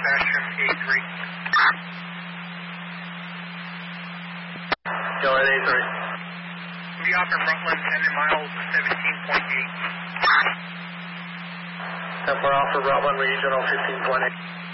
Basham 83. Go at 83. We off in Rutland, 10 miles, 17.8. And we're off for Rutland Regional 15.8.